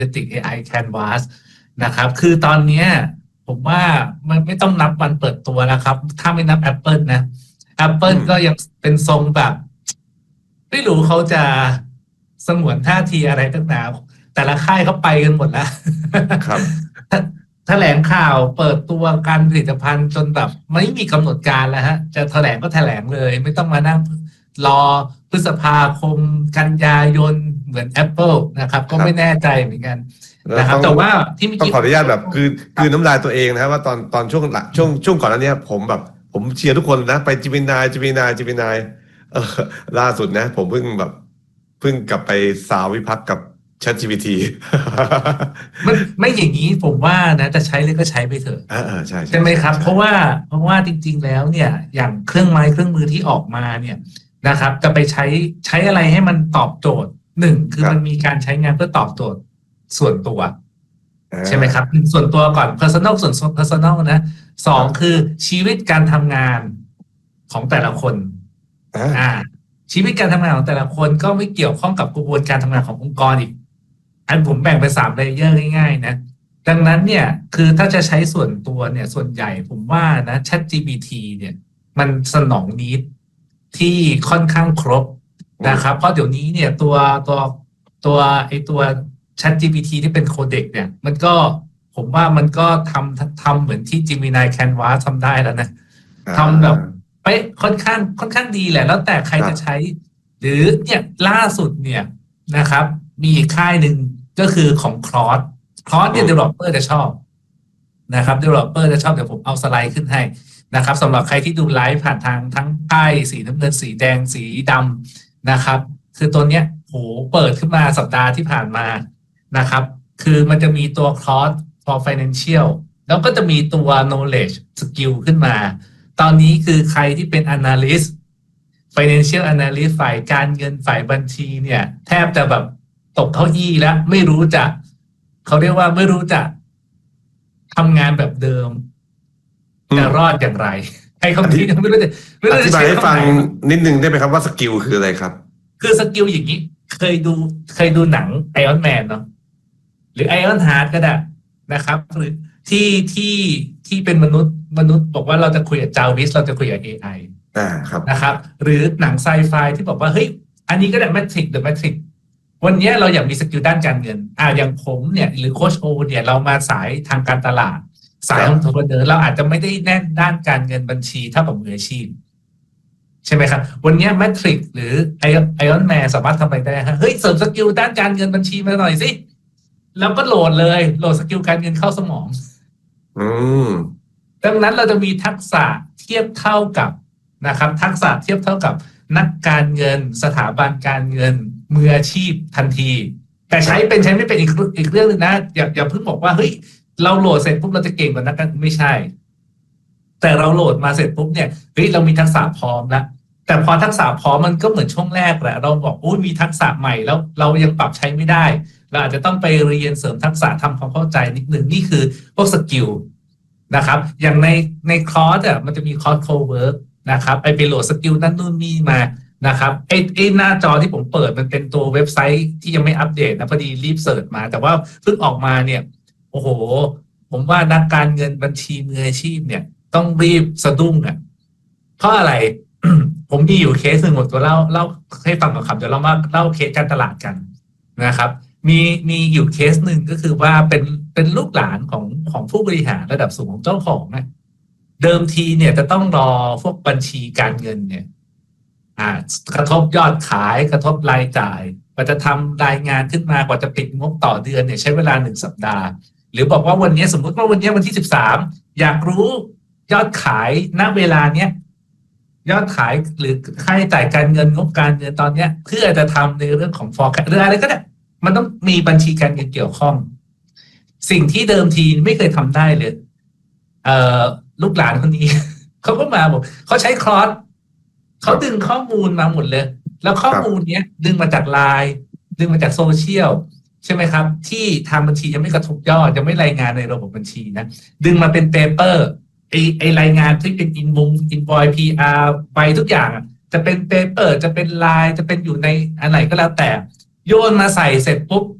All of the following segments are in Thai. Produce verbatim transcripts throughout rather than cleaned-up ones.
Agentic เอ ไอ Canvas นะครับคือตอนนี้ผมว่ามันไม่ต้องนับวันเปิดตัวแล้วครับถ้าไม่นับ Apple นะ Apple ก็ยังเป็นทรงแบบไม่รู้เขาจะสงวนท่าทีอะไรตั้งนานแต่ละค่ายเขาไปกันหมดแล้วครับแถลงข่าวเปิดตัวการผลิตภัณฑ์จนแบบไม่มีกำหนดการแล้วฮะจะแถลงก็แถลงเลยไม่ต้องมานั่งรอพฤษภาคมกันยายนเหมือน Apple นะครับก็ไม่แน่ใจเหมือนกันนะครับแต่ว่าที่ต้องขออนุญาตแบบคือคือน้ำลายตัวเองนะครับว่าตอนตอนช่วงช่วงช่วงก่อนหน้านี้ผมแบบผมเชียร์ทุกคนนะไปจิมินายจิมินายจิมินายเออล่าสุดนะผมเพิ่งแบบเพิ่งกลับไปสาววิพัฒน์กับ ChatGPT มันไม่อย่างนี้ผมว่านะจะใช้เลยก็ใช้ไปเถอะอ่าใช่ใช่ไหมครับเพราะว่าเพราะว่าจริงๆแล้วเนี่ยอย่างเครื่องไม้เครื่องมือที่ออกมาเนี่ยนะครับจะไปใช้ใช้อะไรให้มันตอบโจทย์หนึ่งคือมันมีการใช้งานเพื่อตอบโจทย์ส่วนตัวใช่ไหมครับส่วนตัวก่อน personal ส่วน personal นะสองคือชีวิตการทำงานของแต่ละคนอ่าชีวิตการทำงานของแต่ละคนก็ไม่เกี่ยวข้องกับกระบวนการทำงานขององค์กรอีกอันผมแบ่งเป็นสามเลเยอร์ง่ายๆนะดังนั้นเนี่ยคือถ้าจะใช้ส่วนตัวเนี่ยส่วนใหญ่ผมว่านะ ChatGPT เนี่ยมันสนองนิดที่ค่อนข้างครบนะครับเพราะเดี๋ยวนี้เนี่ยตัวตัวตัวไอตัว ChatGPT ที่เป็นโคเด็กเนี่ยมันก็ผมว่ามันก็ทำทำเหมือนที่ Gemini Canvas ทำได้แล้วนะทำแบบไปค่อนข้างค่อนข้างดีแหละแล้วแต่ใครจะใช้หรือเนี่ยล่าสุดเนี่ยนะครับมีอีกค่ายหนึ่งก็คือของ Claude Claude เนี่ย developer จะชอบนะครับ developer จะชอบเดี๋ยวผมเอาสไลด์ขึ้นให้นะครับสำหรับใครที่ดูไลฟ์ผ่านทางทั้งป้ายสีน้ำเงินสีแดงสีดำนะครับคือตัวเนี้ยโหเปิดขึ้นมาสัปดาห์ที่ผ่านมานะครับคือมันจะมีตัว Claude for Financial แล้วก็จะมีตัว knowledge skill ขึ้นมาตอนนี้คือใครที่เป็น analyst financial analyst ฝ่ายการเงินฝ่ายบัญชีเนี่ยแทบจะแบบตกเก้าอี้แล้วไม่รู้จะเขาเรียกว่าไม่รู้จะทำงานแบบเดิมจะรอดอย่างไรให้คำนี้ไม่รู้จะไม่รู้จะอธิบายให้ฟังนิดนึงได้ไหมครับว่าสกิลคืออะไรครับคือสกิลอย่างนี้เคยดูเคยดูหนัง Iron Man เนาะหรือ Iron Heart ก็ได้นะครับหรือที่ที่ที่เป็นมนุษย์มนุษย์บอกว่าเราจะคุยกับจาวิสเราจะคุยกับ เอ ไออ่าครับนะครับหรือหนังไซไฟที่บอกว่าเฮ้ยอันนี้ก็ได้ Matrix The Matrix วันนี้เราอยากมีสกิลด้านการเงินอ่าอย่างผมเนี่ยหรือโค้ชโอเนี่ยเรามาสายทางการตลาดสายของตัวเดินเราอาจจะไม่ได้แน่นด้านการเงินบัญชีเท่ากับมืออาชีพใช่ไหมครับวันนี้ Matrix หรือ Iron Man สามารถทำอะไรได้ฮะเฮ้ยเสริมสกิลด้านการเงินบัญชีมาหน่อยสิแล้วก็โหลดเลยโหลดสกิลการเงินเข้าสมองอืมดังนั้นเราจะมีทักษะเทียบเท่ากับนะครับทักษะเทียบเท่ากับนักการเงินสถาบันการเงินมืออาชีพทันทีแต่ใช้เป็นใช้ไม่เป็นอีกอีกเรื่องนึงนะอย่าอย่าเพิ่งบอกว่าเฮ้ยเราโหลดเสร็จปุ๊บเราจะเก่งกว่านักการไม่ใช่แต่เราโหลดมาเสร็จปุ๊บเนี่ยเฮ้ยเรามีทักษะพร้อมแล้วแต่พอทักษะพร้อมมันก็เหมือนช่วงแรกแหละเราบอกโอ้ยมีทักษะใหม่แล้วเรายังปรับใช้ไม่ได้เราอาจจะต้องไปเรียนเสริมทักษะทำความเข้าใจนิดนึงนี่คือพวกสกิลนะครับอย่างในในคอร์สอ่ะมันจะมีคอร์สโคเวิร์กนะครับไอไปโหลดสกิลนั่นนู่นนี่มานะครับไอไอหน้าจอที่ผมเปิดมันเป็นตัวเว็บไซต์ที่ยังไม่อัปเดตนะพอดีรีบเสิร์ชมาแต่ว่าเพิ่งออกมาเนี่ยโอ้โหผมว่านักการเงินบัญชีมืออาชีพเนี่ยต้องรีบสะดุ้งอ่ะเพราะอะไร ผมมีอยู่เคสหนึ่งหมดตัวเล่าเล่าให้ฟังก่อนครับเดี๋ยวเรามาเล่าเคสการตลาดกันนะครับมีมีอยู่เคสหนึ่งก็คือว่าเป็นเป็นลูกหลานของของผู้บริหารระดับสูงของเจ้าของนะเดิมทีเนี่ยจะต้องรอพวกบัญชีการเงินเนี่ยอ่ากระทบยอดขายกระทบรายจ่ายกว่าจะทำรายงานขึ้นมากว่าจะปิดงบต่อเดือนเนี่ยใช้เวลาหนึ่งสัปดาห์หรือบอกว่าวันนี้สมมติว่าวันนี้วันที่สิบสามอยากรู้ยอดขายณเวลาเนี้ยยอดขายหรือค่าใช้จ่ายการเงินงบการเงินตอนเนี้ยเพื่อจะทำในเรื่องของ forecast หรืออะไรก็ได้มันต้องมีบัญชีการเงินเกี่ยวข้องสิ่งที่เดิมทีไม่เคยทำได้เลยเอ่อลูกหลานคนนี้ เขาก็มาบอกเขาใช้คลอสเขาดึงข้อมูลมาหมดเลยแล้วข้อมูลเนี้ยดึงมาจากไลน์ดึงมาจากโซเชียลใช่ไหมครับที่ทางบัญชียังไม่กระทบยอดยังไม่รายงานในระบบบัญชีนะดึงมาเป็นเปเปอร์ไอไอรายงานที่เป็นอินมุงอินบอยพีอาร์ไปทุกอย่างจะเป็นเปเปอร์จะเป็นไลน์จะเป็นอยู่ในอะไรก็แล้วแต่โยนมาใส่เสร็จปุ๊บ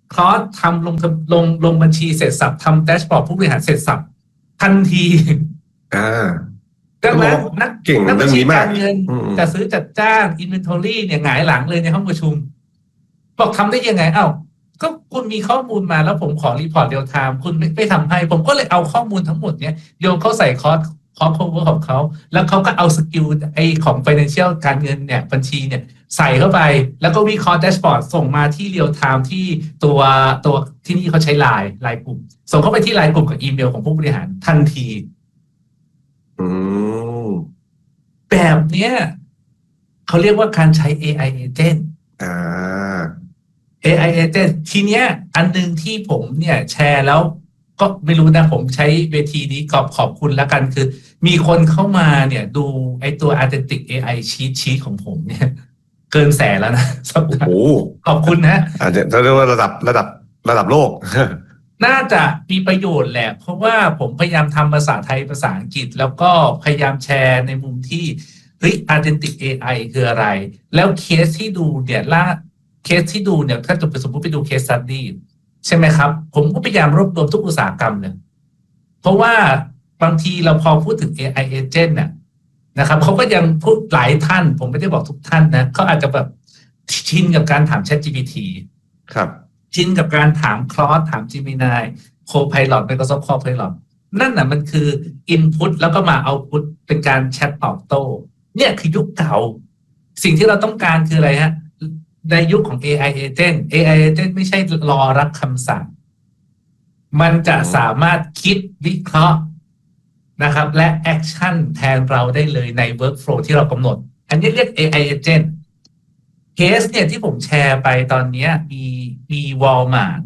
คลอสทำลงลงลงบัญชีเสร็จสับทำแดชบอร์ดผู้บริหารเสร็จสับทันทีอ่าดังนั้นนักเก่งนักบัเรื่ญองชีนี้มากการเงินจะซื้อจัดจ้างอินเวนทอรี่เนี่ยหงายหลังเลยในห้องประชุมบอกทำได้ยังไงเอ้าก็คุณมีข้อมูลมาแล้วผมขอรีพอร์ตเรียลไทม์คุณไม่ไม่ทำให้ผมก็เลยเอาข้อมูลทั้งหมดเนี่ยโยนเข้าใส่คอร์สคอร์สโคเวอร์ของเขาแล้วเขาก็เอาสกิลไอของ financial การเงินเนี่ยบัญชีเนี่ยใส่เข้าไปแล้วก็วิเคราะห์แดชบอร์ดส่งมาที่เรียลไทม์ที่ตัวตัวที่นี่เขาใช้ไลน์ไลน์กลุ่มส่งเข้าไปที่ไลน์กลุ่มกับอีเมลของผู้บริหารทันทีอืมแบบเนี้ยเขาเรียกว่าการใช้ เอ ไอ agent อ่าเอ ไอ agent ทีเนี้ยอันนึงที่ผมเนี่ยแชร์แล้วก็ไม่รู้นะผมใช้เวทีนี้ขอบขอบคุณแล้วกันคือมีคนเข้ามาเนี่ยดูไอตัว Authentic เอ ไอ Sheet Sheet ของผมเนี่ยเกินแสนแล้วนะสัปดาห์ขอบคุณนะอาจจะเรียกว่าระดับระดับระดับโลกน่าจะมีประโยชน์แหละเพราะว่าผมพยายามทำภาษาไทยภาษาอังกฤษแล้วก็พยายามแชร์ในมุมที่เฮ้ย Authentic เอ ไอ คืออะไรแล้วเคสที่ดูเนี่ยล่าเคสที่ดูเนี่ยถ้าสมมติไปดูเคสสตั๊ดดี้ใช่ไหมครับผมก็พยายามรวบรวมทุกอุตสาหกรรมเลยเพราะว่าบางทีเราพอพูดถึง เอ ไอ agent เนี่ยนะครับเขาก็ยังพูดหลายท่านผมไม่ได้บอกทุกท่านนะเขาอาจจะแบบชินกับการถาม ChatGPT ครับชินกับการถาม Claude ถาม Gemini Copilot Microsoft Copilot นั่นน่ะมันคือ input แล้วก็มา output เป็นการแชทตอบโต้เนี่ยคือยุคเก่าสิ่งที่เราต้องการคืออะไรฮะในยุคของ เอ ไอ agent เอ ไอ agent ไม่ใช่รอรับคำสั่งมันจะสามารถคิดวิเคราะห์นะครับและแอคชั่นแทนเราได้เลยใน workflow ที่เรากำหนดอันนี้เรียก เอ ไอ agent เคสเนี่ยที่ผมแชร์ไปตอนนี้มีมี Walmart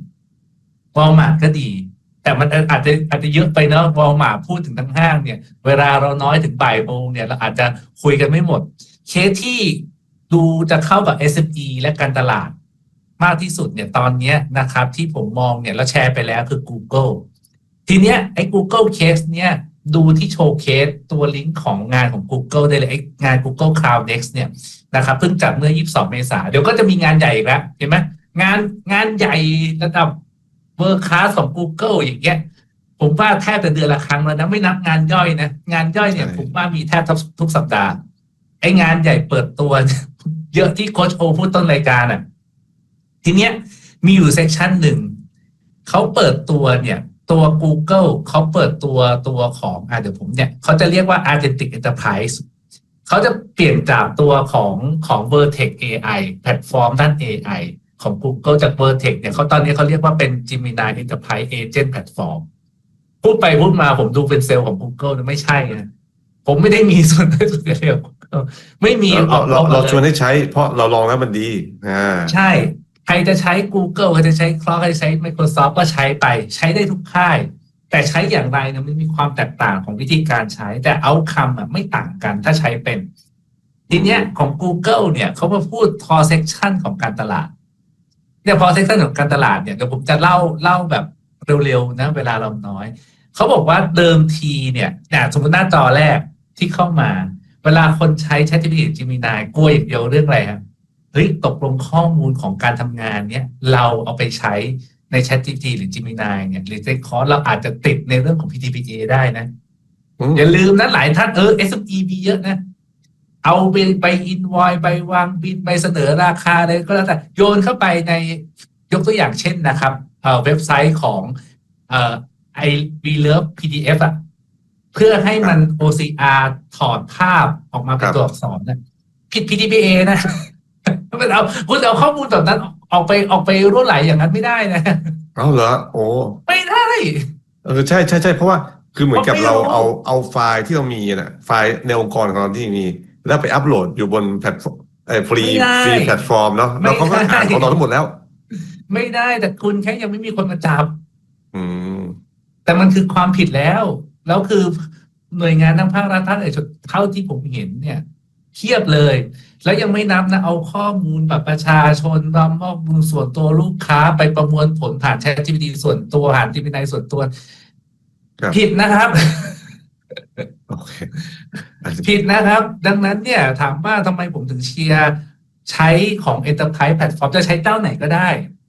Walmart ก็ดีแต่มันอาจจะอาจจะเยอะไปเนาะ Walmart พูดถึงทั้งห้างเนี่ยเวลาเราน้อยถึงบ่ายโมงเนี่ยเราอาจจะคุยกันไม่หมดเคสที่ดูจะเข้ากับ เอส เอ็ม อี และการตลาดมากที่สุดเนี่ยตอนนี้นะครับที่ผมมองเนี่ยแล้วแชร์ไปแล้วคือ Google ทีเนี้ยไอ้ Google Case เนี่ยดูที่โชว์เคสตัวลิงก์ของงานของ Google ได้เลยไอ้งาน Google Cloud Next เนี่ยนะครับเพิ่งจัดเมื่อยี่สิบสองเมษายนเดี๋ยวก็จะมีงานใหญ่อีกแล้วเห็นไหมงานงานใหญ่ระดับเวอร์คลาสของ Google อย่างเงี้ยผมว่าแทบจะเดือนละครั้งแล้วนะไม่นับงานย่อยนะงานย่อยเนี่ยผมว่ามีแทบทุกสัปดาห์ไอ้งานใหญ่เปิดตัวเยอะที่โค้ชโอพูดต้นรายการอ่ะทีเนี้ยมีอยู่เซสชันหนึ่งเขาเปิดตัวเนี่ยตัว Google เขาเปิดตัวตัวของอ่ะเดี๋ยวผมเนี่ยเขาจะเรียกว่า Agentic Enterprise เขาจะเปลี่ยนจากตัวของของ Vertex เอ ไอ แพลตฟอร์มด้าน เอ ไอ ของ Google จาก Vertex เนี่ยเขาตอนนี้เขาเรียกว่าเป็น Gemini Enterprise Agent Platform พูดไปพูดมาผมดูเป็นเซลล์ของ Google ไม่ใช่นะผมไม่ได้มีส่วนได้ส่วนเดียวไม่มีเราเราเราชวนให้ใช้เพราะเราลองแล้วมันดีอ่าใช่ใครจะใช้ Google ใครจะใช้ Cloud ใครจะใช้ Microsoft ก็ใช้ไปใช้ได้ทุกค่ายแต่ใช้อย่างไรเนี่ยมันมีความแตกต่างของวิธีการใช้แต่ outcome อ่ะไม่ต่างกันถ้าใช้เป็นทีเนี้ยของ Google เนี่ยเขามาพูด core section ของการตลาดเนี่ย core section ของการตลาดเนี่ยเดี๋ยวผมจะเล่าเล่าแบบเร็วๆนะเวลาเราน้อยเขาบอกว่าเดิมทีเนี่ยเนี่ยสมมติหน้าจอแรกที่เข้ามาเวลาคนใช้ ChatGPT Gemini กลัวอย่างเดียวเรื่องอะไรครับเฮ้ยตกลงข้อมูลของการทำงานเนี่ยเราเอาไปใช้ใน ChatGPT หรือ Gemini เนี่ยหรือในคอร์สเราอาจจะติดในเรื่องของ พี ที พี เอ ได้นะอย่าลืมนะหลายท่านเออ เอส เอ็ม อี มีเยอะนะเอาไปไปอินวอยไปวางบินไปเสนอราคาอะไรก็แล้วแต่โยนเข้าไปในยกตัวอย่างเช่นนะครับเอ่อเว็บไซต์ของเอ่อไอ We Love พี ดี เอฟ อ่ะเพื่อให้มัน โอ ซี อาร์ ถอดภาพออกมาเป็นตัวอักษรนะผิด พี ที พี เอ นะคุณเอาคุณเอาข้อมูลแบบนั้นออกไปออกไปรั่วไหลอย่างนั้นไม่ได้นะเอาเหรอโอ้ไม่ได้เออใช่ใช่ใช่เพราะว่าคือเหมือนกับเราเอาเอาไฟล์ที่เรามีน่ะไฟล์ในองค์กรของเราที่มีแล้วไปอัปโหลดอยู่บนแพลตฟอร์มไอ้ฟรีฟรีแพลตฟอร์มเนาะแล้วเขาก็อ่านของเราทั้งหมดแล้วไม่ได้แต่คุณแค่ยังไม่มีคนมาจับอืมแต่มันคือความผิดแล้วแล้วคือหน่วยงานทางภาครัฐท่านเอกชนเท่าที่ผมเห็นเนี่ยเทียบเลยแล้วยังไม่นับนะเอาข้อมูลแบบประชาชนบำข้อมูลส่วนตัวลูกค้าไปประมวลผลผ่าน ChatGPT ส่วนตัวผ่าน Gemini ส่วนตัวผิดนะครับผิดนะครับดังนั้นเนี่ยถามว่าทำไมผมถึงเชียร์ใช้ของ Enterprise Platform จะใช้เจ้าไหนก็ได้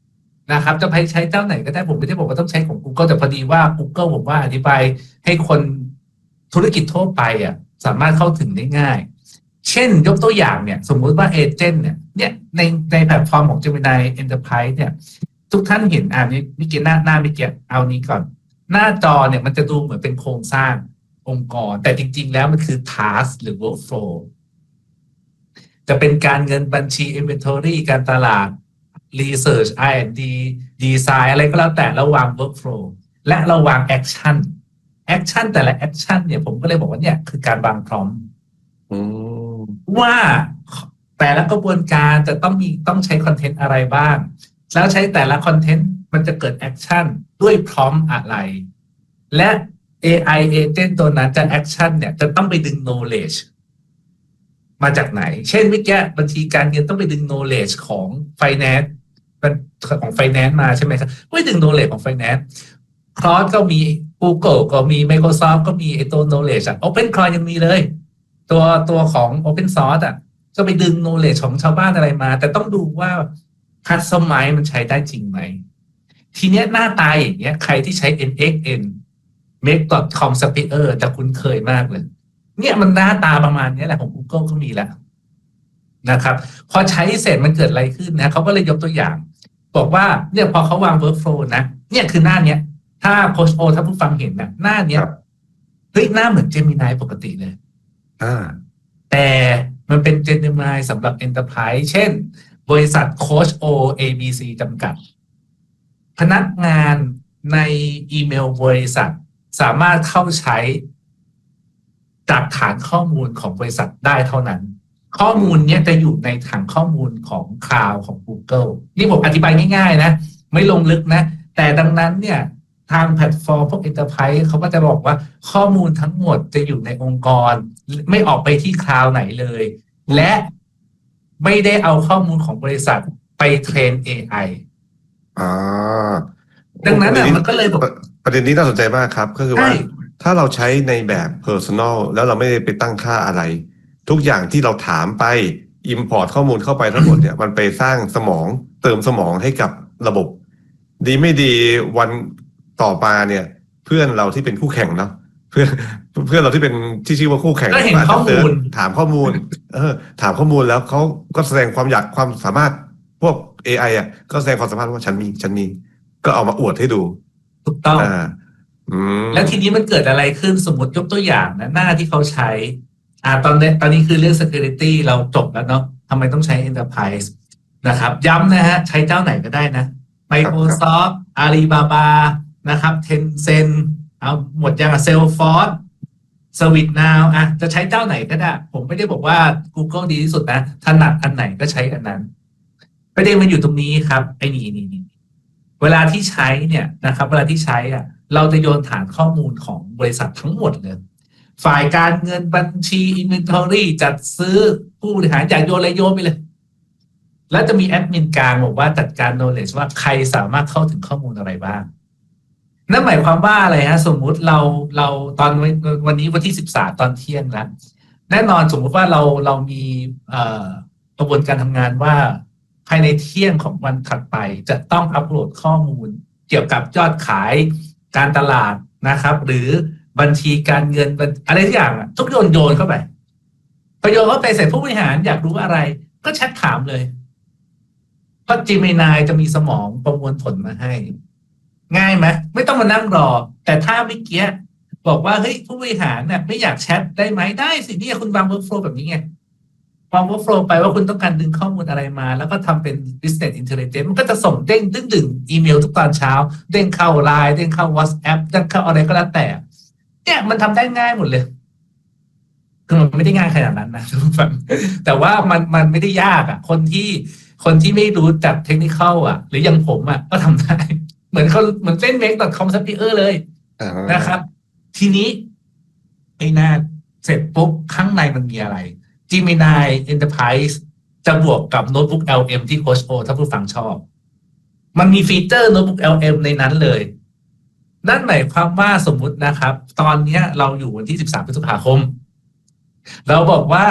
นะครับจะไปใช้เจ้าไหนก็ได้ผมไม่ได้บอกว่าต้องใช้ของ Google แต่พอดีว่า Google ผมว่าอธิบายให้คนธุรกิจทั่วไปอ่ะสามารถเข้าถึงได้ง่ายเช่นยกตัวอย่างเนี่ยสมมุติว่าเอเจนต์เนี่ยเนี่ยในในแพลตฟอร์มของ Gemini Enterprise เนี่ยทุกท่านเห็นอ่านี่มิเกหน้าหน้ามิเกเอานี้ก่อนหน้าจอเนี่ยมันจะดูเหมือนเป็นโครงสร้างองค์กรแต่จริงๆแล้วมันคือ task หรือ workflow จะเป็นการเงินบัญชี inventory การตลาด research อาร์ แอนด์ ดี design อะไรก็แล้วแต่ระวาง workflow และระวาง action action แต่ละ action เนี่ยผมก็เลยบอกว่าเนี่ยคือการวางพร้อมว่าแต่ละกระบวนการจะต้องมีต้องใช้คอนเทนต์อะไรบ้างแล้วใช้แต่ละคอนเทนต์มันจะเกิด action ด้วยพร้อมอะไรและ เอ ไอ agent ตัวนั้นจะ action เนี่ยจะต้องไปดึง knowledge มาจากไหนเช่นเมื่อกี้บัญชีการเงินต้องไปดึง knowledge ของ finance ของ finance มาใช่ไหมครับไปดึง knowledge ของ finance Claude ก็มี Google ก็มี Microsoft ก็มีไอ้ตัว knowledge อ่ะ OpenClaw ยังมีเลยตัวตัวของ Open Source อ่ะก็ไปดึง knowledge ของชาวบ้านอะไรมาแต่ต้องดูว่า customize มันใช้ได้จริงไหมทีเนี้ยหน้าตาอย่างเงี้ยใครที่ใช้ เอ็น เอ็กซ์ เอ็น make ดอท คอม Sphere จะคุ้นเคยมากเลยเนี่ยมันหน้าตาประมาณนี้แหละของ Google ก็มีแล้วนะครับพอใช้เสร็จมันเกิดอะไรขึ้นนะเขาก็เลยยกตัวอย่างบอกว่าเนี่ยพอเขาวาง workflow นะเนี่ยคือหน้าเนี้ยถ้าโค้ชโอถ้าผู้ฟังเห็นนะหน้าเนี้ยเฮ้ยหน้าเหมือน Gemini ปกติเลยอ่าแต่มันเป็น Gemini สำหรับ Enterprise เช่นบริษัทโค้ชโอ เอ บี ซี จำกัดพนักงานในอีเมลบริษัทสามารถเข้าใช้จากฐานข้อมูลของบริษัทได้เท่านั้นข้อมูลนี้จะอยู่ในฐานข้อมูลของคลาวด์ของ Google นี่ผมอธิบายง่ายๆนะไม่ลงลึกนะแต่ดังนั้นเนี่ยทางแพลตฟอร์มพวก Enterprise เขาก็จะบอกว่าข้อมูลทั้งหมดจะอยู่ในองค์กรไม่ออกไปที่คลาวด์ไหนเลยและไม่ได้เอาข้อมูลของบริษัทไปเทรน เอ ไออ่าดังนั้นมันก็เลยบอกประเด็นนี้น่าสนใจมากครับก็คือว่าถ้าเราใช้ในแบบ personal แล้วเราไม่ได้ไปตั้งค่าอะไรทุกอย่างที่เราถามไป import ข้อมูลเข้าไปทั้งหมดเนี่ยมันไปสร้างสมองเติมสมองให้กับระบบดีไม่ดีวันต่อมาเนี่ยเพื่อนเราที่เป็นคู่แข่งเนาะเพื่อนเพื่อนเราที่เป็นที่ชื่อว่าคู่แข่งก็เห็นข้อมูลถามข้อมูลเออถามข้อมูลแล้วเขาก็แสดงความอยากความสามารถพวก เอ ไอ อ่ะก็แสดงความสามารถว่าฉันมีฉันมีก็เอามาอวดให้ดูถูกต้องอ่าแล้วทีนี้มันเกิดอะไรขึ้นสมมติยกตัวอย่างนะหน้าที่เขาใช้อ่าตอนนี้ตอนนี้คือเรื่อง security เราจบแล้วเนาะทำไมต้องใช้ enterprise นะครับย้ำนะฮะใช้เจ้าไหนก็ได้นะ Microsoft Alibaba นะครับ Tencent เอาหมดยังอ่ะ Salesforce ServiceNow อ่ะจะใช้เจ้าไหนก็ได้ผมไม่ได้บอกว่า Google ดีที่สุดนะถนัดอันไหนก็ใช้อันนั้นประเด็นมันอยู่ตรงนี้ครับไอ้นี่นี่นี่เวลาที่ใช้เนี่ยนะครับเวลาที่ใช้อ่ะเราจะโยนฐานข้อมูลของบริษัททั้งหมดเลยฝ่ายการเงินบัญชี inventory จัดซื้อผู้บริหารอยากโยนอะไรโยนไปเลยแล้วจะมีแอดมินกลางบอกว่าจัดการ knowledge ว่าใครสามารถเข้าถึงข้อมูลอะไรบ้างนั่นหมายความว่าอะไรฮะสมมุติเราเราตอนวันนี้วันที่สิบสามตอนเที่ยงแล้วแน่นอนสมมุติว่าเราเรามีกระบวนการทำงานว่าภายในเที่ยงของวันถัดไปจะต้องอัปโหลดข้อมูลเกี่ยวกับยอดขายการตลาดนะครับหรือบัญชีการเงินอะไรทุกอย่างอ่ะทุกโยนโยนเข้าไปพอโยนเข้าไปเสร็จผู้บริหารอยากรู้อะไรก็แชทถามเลยเพราะ Gemini จะมีสมองประมวลผลมาให้ง่ายไหมไม่ต้องมานั่งรอแต่ถ้าเมื่อกี้บอกว่าเฮ้ยผู้บริหารเนี่ยไม่อยากแชทได้ไหมได้สินี่คุณวาง workflow แบบนี้ไงวาง workflow ไปว่าคุณต้องการดึงข้อมูลอะไรมาแล้วก็ทำเป็น business intelligence มันก็จะส่งเด้งดึงดึงอีเมลทุกตอนเช้าเด้งเข้า ไลน์ เด้งเข้า WhatsApp เด้งเข้าอะไรก็แล้วแต่เนี่ยมันทำได้ง่ายหมดเลยคือมันไม่ได้ง่ายขนาดนั้นนะทุกท่านแต่ว่ามันมันไม่ได้ยากอ่ะคนที่คนที่ไม่รู้จักเทคนิคเข้าอ่ะหรืออย่างผมอ่ะก็ทำได้เหมือนเขาเหมือนเล่น make ดอท คอม Sphere เลยนะครับทีนี้ไอ้หน้าเสร็จปุ๊บข้างในมันมีอะไร Gemini Enterprise จะบวกกับโน้ตบุ๊ก แอล เอ็ม ที่โค้ชโอถ้าผู้ฟังชอบมันมีฟีเจอร์โน้ตบุ๊ก แอล เอ็ม ในนั้นเลยนั่นหมายความว่าสมมุตินะครับตอนนี้เราอยู่วันที่สิบสามพฤษภาคมเราบอกว่า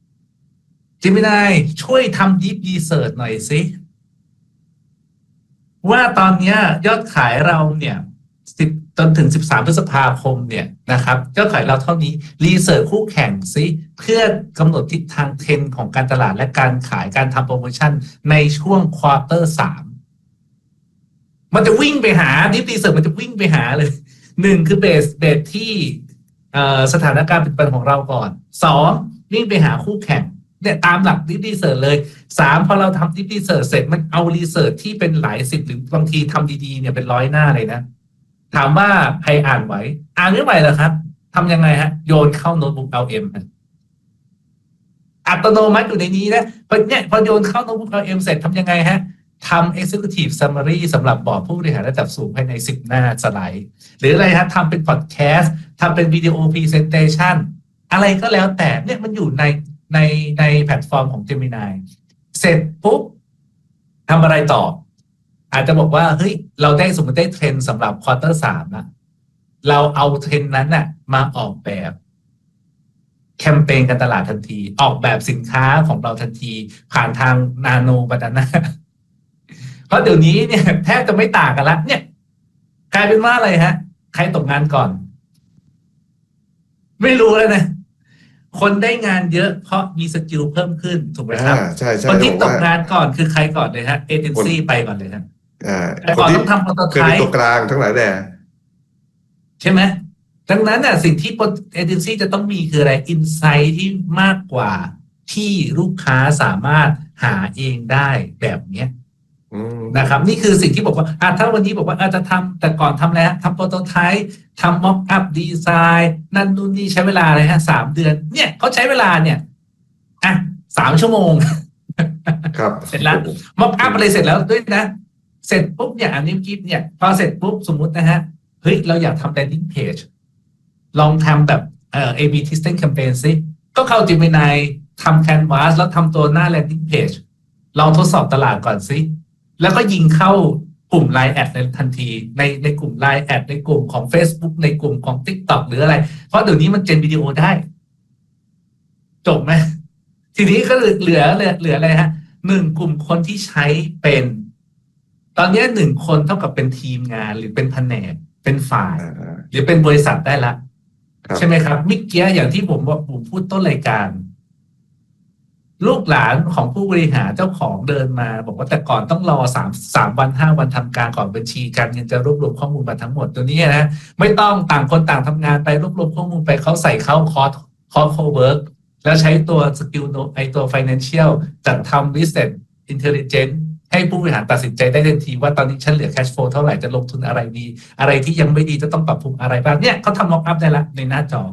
Gemini ช่วยทำ Deep Research หน่อยสิว่าตอนนี้ยอดขายเราเนี่ยสิบจนถึงสิบสามพฤษภาคมเนี่ยนะครับยอดขายเราเท่านี้รีเสิร์ชคู่แข่งซิเพื่อกำหนดทิศทางเทรนด์ของการตลาดและการขายการทำโปรโมชั่นในช่วงควอเตอร์สามมันจะวิ่งไปหาดิฟรีเสิร์ชมันจะวิ่งไปหาเลยหนึ่งคือเบสเบสที่สถานการณ์เป็นปัญหาของเราก่อนสองวิ่งไปหาคู่แข่งเนี่ยตามหลักดิฟรีเสิร์ชเลยสามพอเราทำดิฟรีเสิร์ชเสร็จมันเอารีเสิร์ชที่เป็นหลายสิบหรือบางทีทำดีๆเนี่ยเป็นร้อยหน้าเลยนะถามว่าใครอ่านไหวอ่านไม่ไหวเหรอครับทำยังไงฮะโยนเข้าโน้ตบุ๊ก แอล เอ็ม อัตโนมัติอยู่ในนี้นะพอเนี่ยพอโยนเข้าโน้ตบุ๊ก แอล เอ็ม เสร็จทำยังไงฮะทำ Executive Summary สำหรับบอร์ดผู้บริหารระดับสูงภายในสิบหน้าสไลด์หรืออะไรฮะทำเป็นพอดแคสต์ทำเป็นวิดีโอ Presentation อะไรก็แล้วแต่เนี่ยมันอยู่ในในในแพลตฟอร์มของ Gemini เสร็จปุ๊บทำอะไรต่ออาจจะบอกว่าเฮ้ยเราได้สมมติได้เทรนด์สำหรับควอเตอร์สามนะเราเอาเทรนด์นั้นน่ะมาออกแบบแคมเปญการตลาดทันทีออกแบบสินค้าของเราทันทีผ่านทางนาโนบานาน่าเพราะเดี๋ยวนี้เนี่ยแทบจะไม่ต่างกันละเนี่ยกลายเป็นว่าอะไรฮะใครตกงานก่อนไม่รู้แล้วนะคนได้งานเยอะเพราะมีสกิลเพิ่มขึ้นถูกไหมครับใช่ใช่คนที่ตกงานก่อนคือใครก่อนเลยฮะเอเจนซี่ไปก่อนเลยฮะแต่ก่อนต้องทำโปรโตไทป์ตัวกลางทั้งหลายแหล่ใช่ไหมดังนั้นน่ะสิ่งที่เอเจนซี่จะต้องมีคืออะไรอินไซต์ที่มากกว่าที่ลูกค้าสามารถหาเองได้แบบเนี้ยนะครับนี่คือสิ่งที่บอกว่าอ่ะถ้าวันนี้บอกว่าอาจจะทำแต่ก่อนทำแล้วทำโปรโตไทป์ทำม็อกอัพดีไซน์นั่นนู่นนี่ใช้เวลาอะไรฮะสามเดือนเนี่ยเขาใช้เวลาเนี่ยอ่ะสามชั่วโมงครับเสร็จแล้วม็อกอัพอะไรเสร็จแล้วด้วยนะเสร็จปุ๊บเนี่ยอันนี้กิ๊บเนี่ยพอเสร็จปุ๊บสมมุตินะฮะเฮ้ยเราอยากทำ landing page ลองทำแบบเอ่อ เอ บี testing campaign ซิก็เข้า Gemini ทำ Canvas แล้วทำตัวหน้า landing page ลองทดสอบตลาดก่อนซิแล้วก็ยิงเข้ากลุ่ม ไลน์ แอด ในทันทีในในกลุ่ม ไลน์ แอด ในกลุ่มของ Facebook ในกลุ่มของ TikTok หรืออะไรเพราะเดี๋ยวนี้มันเจนวิดีโอได้จบไหมทีนี้ก็เหลือเหลือเหลืออะไรฮะหนึ่งกลุ่มคนที่ใช้เป็นตอนนี้หนึ่งคนเท่ากับเป็นทีมงานหรือเป็นแผนกเป็นฝ่ายหรือเป็นบริษัทได้ละใช่ไหมครับมิกเกียอย่างที่ผมว่าผมพูดต้นรายการลูกหลานของผู้บริหารเจ้าของเดินมาบอกว่าแต่ก่อนต้องรอสามสามวันห้าวันทำการก่อนบัญชีการเงินจะรวบรวมข้อมูลมาทั้งหมดตัวนี้นะไม่ต้องต่างคนต่างทำงานไปรวบรวมข้อมูลไปเขาใส่เข้าคอร์สคอร์สโคเวิร์กแล้วใช้ตัวสกิลโนไอตัว financial จัดทำ business intelligence ให้ผู้บริหารตัดสินใจได้ทันทีว่าตอนนี้ฉันเหลือ cash flow เท่าไหร่จะลงทุนอะไรดีอะไรที่ยังไม่ดีจะต้องปรับปรุงอะไรบ้างเนี่ยเขาทำ mock up ได้ละในหน้าจอ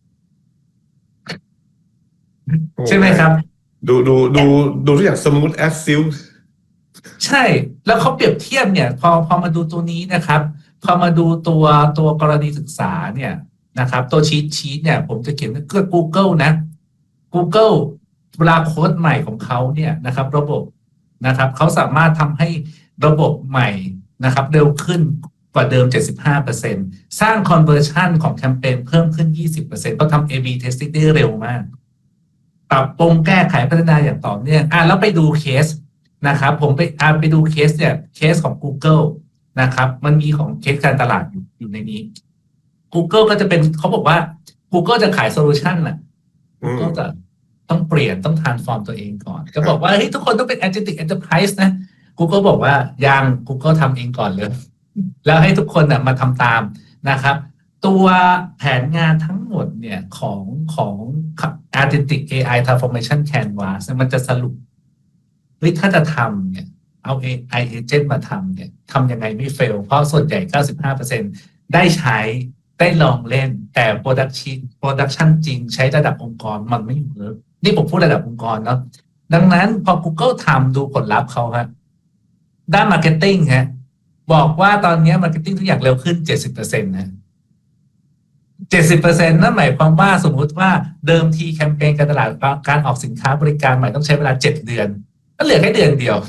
ใช่ไหมครับดูดูดูดูทุกอย่าง smooth as silk ใช่แล้วเขาเปรียบเทียบเนี่ยพอพอมาดูตัวนี้นะครับพอมาดูตัวตัวกรณีศึกษาเนี่ยนะครับตัวชีทชีทเนี่ยผมจะเขียนเกิด Google นะ Google เวลาโค้ดใหม่ของเขาเนี่ยนะครับระบบนะครับเขาสามารถทำให้ระบบใหม่นะครับเร็วขึ้นกว่าเดิม เจ็ดสิบห้าเปอร์เซ็นต์ สร้าง conversion ของแคมเปญเพิ่มขึ้น ยี่สิบเปอร์เซ็นต์ ต้องทำ เอ บี testing ได้เร็วมากปรับปรุงแก้ไขพัฒนาอย่างต่อเนื่องอ่ะแล้วไปดูเคสนะครับผมไปอ่านไปดูเคสเนี่ยเคสของ Google นะครับมันมีของเคสการตลาดอยู่อยู่ในนี้ Google ก็จะเป็นเขาบอกว่า Google จะขายโซลูชันแหละ Google จะต้องเปลี่ยนต้อง transform ตัวเองก่อนก็บอกว่าเฮ้ยทุกคนต้องเป็น agentic enterprise นะ Google บอกว่ายัง Google ทำเองก่อนเลยแล้วให้ทุกคนน่ะมาทำตามนะครับตัวแผนงานทั้งหมดเนี่ยของของ Agentic เอ ไอ Transformation Canvas มันจะสรุปเฮ้ยถ้าจะทำเนี่ยเอา เอ ไอ Agent มาทำเนี่ยทำยังไงไม่เฟลเพราะส่วนใหญ่ เก้าสิบห้าเปอร์เซ็นต์ ได้ใช้ได้ลองเล่นแต่ Production Production จริงใช้ระดับองค์กรมันไม่เวิร์กนี่ผมพูดระดับองค์กรเนาะดังนั้นพอ Google ทำดูผลลัพธ์เขาครับด้าน Marketing ฮะบอกว่าตอนนี้ Marketing ทุกอย่างเร็วขึ้น เจ็ดสิบเปอร์เซ็นต์ นะเจ็ดสิบเปอร์เซ็นต์ นั่นหมายความว่าสมมุติว่าเดิมทีแคมเปญการตลาดการออกสินค้าบริการใหม่ต้องใช้เวลาเจ็ดเดือนก็เหลือแค่เดือนเดียว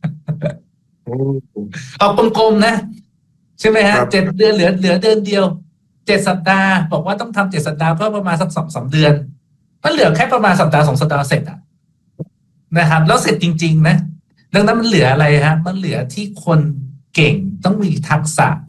ออกกลมๆนะใช่ไหมฮะเจ็ดเดือนเหลือเหลือเดือนเดียวเจ็ดสัปดาห์บอกว่าต้องทำเจ็ดสัปดาห์ก็ประมาณสักสองสามเดือนมันเหลือแค่ประมาณสัปดาห์สองสัปดาห์เสร็จอ่ะนะครับแล้วเสร็จจริงๆนะดังนั้นมันเหลืออะไรฮะมันเหลือที่คนเก่งต้องมีทักษะ